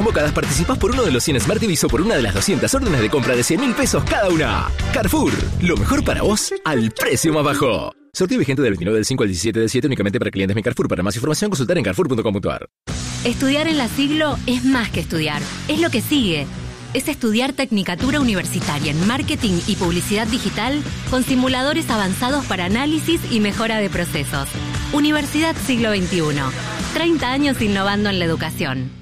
equivocadas participás por uno de los 100 Smart TVs o por una de las 200 órdenes de compra de 100.000 pesos cada una. Carrefour, lo mejor para vos al precio más bajo. Sorteo vigente del 29 del 5 al 17 del 7 únicamente para clientes de Carrefour. Para más información consultar en carrefour.com.ar. Estudiar en la Siglo es más que estudiar, es lo que sigue. Es estudiar Tecnicatura Universitaria en Marketing y Publicidad Digital con simuladores avanzados para análisis y mejora de procesos. Universidad Siglo XXI. 30 años innovando en la educación.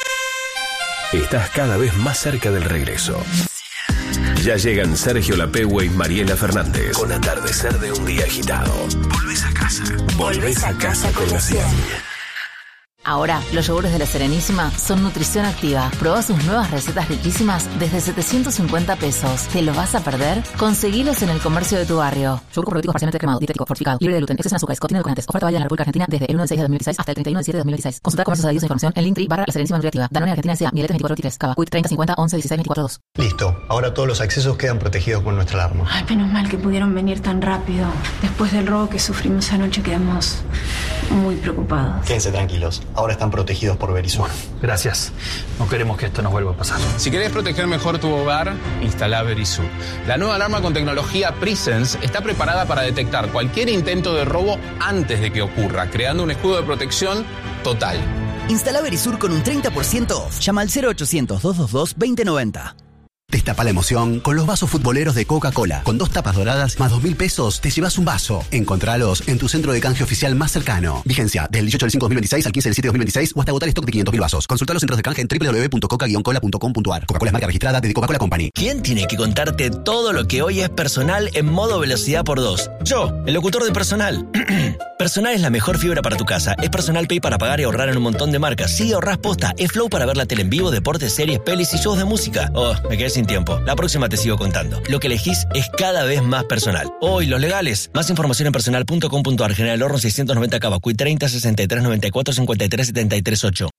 Estás cada vez más cerca del regreso. Ya llegan Sergio Lapegüe y Mariela Fernández con Atardecer de un día agitado. Volvés a casa. Volvés a casa con la 100. Ahora, los yogures de La Serenísima son nutrición activa. Probá sus nuevas recetas riquísimas desde 750 pesos. ¿Te los vas a perder? Conseguilos en el comercio de tu barrio. Yogur probiotico parcialmente cremado, dietético, fortificado, libre de gluten, exceso en azúcares, contiene edulcorantes. Oferta válida en la República Argentina desde el 1 de 6 de 2016 hasta el 31 de 7 de 2016. Consulta comercios adheridos e información en Linktree/La Serenísima Nutriactiva. Danone Argentina S.A. Mieletes 24-23. Cava. Quick 3050 11 16 24 2. Listo. Ahora todos los accesos quedan protegidos con nuestra alarma. Ay, menos mal que pudieron venir tan rápido. Después del robo que sufrimos anoche quedamos muy preocupados. Quédense tranquilos. Ahora están protegidos por Verisur. Gracias. No queremos que esto nos vuelva a pasar. Si querés proteger mejor tu hogar, instala Verisur. La nueva alarma con tecnología Presence está preparada para detectar cualquier intento de robo antes de que ocurra, creando un escudo de protección total. Instala Verisur con un 30% off. Llama al 0800-222-2090. Destapa la emoción con los vasos futboleros de Coca-Cola. Con 2 tapas doradas más 2.000 pesos te llevas un vaso. Encontralos en tu centro de canje oficial más cercano. Vigencia del 18 del 5 de 2026 al 15 del 7 de 2026 o hasta agotar stock de 500.000 vasos. Consulta los centros de canje en www.coca-cola.com.ar. Coca-Cola es marca registrada de Coca-Cola Company. ¿Quién tiene que contarte todo lo que hoy es personal en modo velocidad por 2? Yo, el locutor de Personal. Personal es la mejor fibra para tu casa. Es Personal Pay para pagar y ahorrar en un montón de marcas. Sí, ahorrás posta. Es Flow para ver la tele en vivo, deportes, series, pelis y shows de música. Oh, me quedé sin tiempo. La próxima te sigo contando. Lo que elegís es cada vez más personal. Hoy, los legales. Más información en personal.com.ar. General Horno 690 Cava. Quick 30 63 94 53 73 8.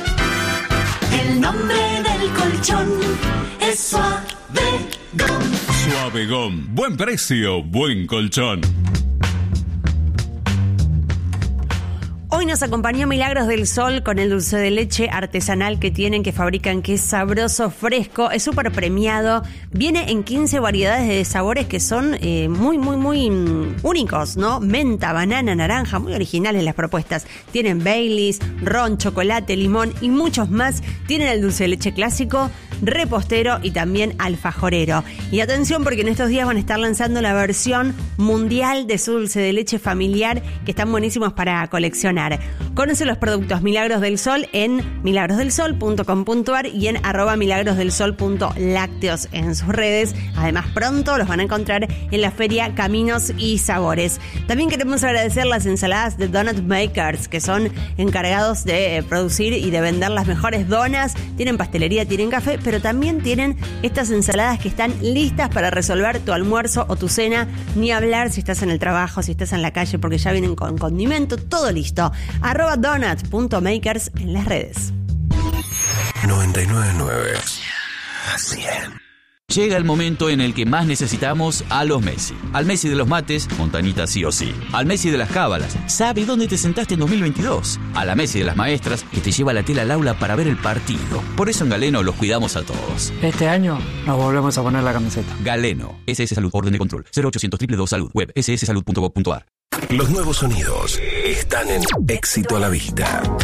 El nombre del colchón es Suavegón. Suavegón. Buen precio, buen colchón. Hoy nos acompañó Milagros del Sol con el dulce de leche artesanal que tienen, que fabrican, que es sabroso, fresco, es súper premiado. Viene en 15 variedades de sabores que son muy únicos, ¿no? Menta, banana, naranja, muy originales las propuestas. Tienen Baileys, ron, chocolate, limón y muchos más. Tienen el dulce de leche clásico, repostero y también alfajorero. Y atención, porque en estos días van a estar lanzando la versión mundial de su dulce de leche familiar, que están buenísimos para coleccionar. Conoce los productos Milagros del Sol en milagrosdelsol.com.ar y en @milagrosdelsol.lácteos en sus redes. Además, pronto los van a encontrar en la feria Caminos y Sabores. También queremos agradecer las ensaladas de Donut Makers, que son encargados de producir y de vender las mejores donas. Tienen pastelería, tienen café, pero también tienen estas ensaladas que están listas para resolver tu almuerzo o tu cena. Ni hablar si estás en el trabajo, si estás en la calle, porque ya vienen con condimento, todo listo. @donut.makers en las redes. 99.9 100. Llega el momento en el que más necesitamos a los Messi. Al Messi de los mates, Montanita sí o sí. Al Messi de las cábalas, sabe dónde te sentaste en 2022. A la Messi de las maestras, que te lleva la tela al aula para ver el partido. Por eso en Galeno los cuidamos a todos. Este año nos volvemos a poner la camiseta. Galeno, SS Salud, orden de control, 0800 222 Salud, web sssalud.gov.ar. Los nuevos sonidos están en Éxito a la Vista.